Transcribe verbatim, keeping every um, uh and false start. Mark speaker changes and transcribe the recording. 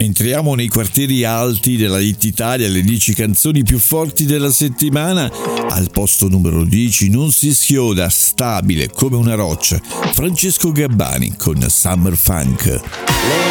Speaker 1: Entriamo nei quartieri alti della Hit Italia, le dieci canzoni più forti della settimana. Al posto numero dieci non si schioda, stabile come una roccia, Francesco Gabbani con Summer Funk.